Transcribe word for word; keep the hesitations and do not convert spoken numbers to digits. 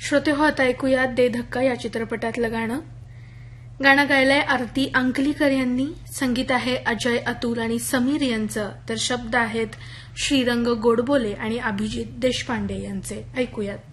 श्रोते हो, आता ऐकूयात दे धक्का या चित्रपटातलं गाणं. गाणं गायलंय आरती अंकलीकर यांनी. संगीत आहे अजय अतुल आणि समीर यांचं, तर शब्द आहेत श्रीरंग गोडबोले आणि अभिजित देशपांडे यांचे. ऐकूयात.